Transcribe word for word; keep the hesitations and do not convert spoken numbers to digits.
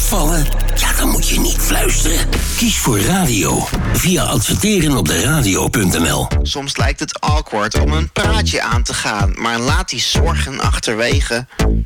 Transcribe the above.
vallen? Ja, dan moet je niet fluisteren. Kies voor radio via adverteren op de radio punt n l. Soms lijkt het awkward om een praatje aan te gaan, maar laat die zorgen achterwege.